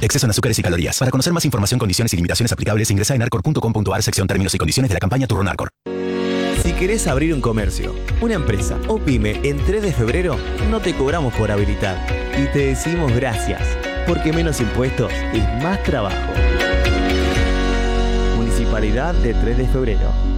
Exceso en azúcares y calorías. Para conocer más información, condiciones y limitaciones aplicables, ingresa en arcor.com.ar sección términos y condiciones de la campaña Turrón Arcor. Si querés abrir un comercio, una empresa o pyme en 3 de febrero, no te cobramos por habilitar y te decimos gracias, porque menos impuestos es más trabajo. Municipalidad de 3 de febrero.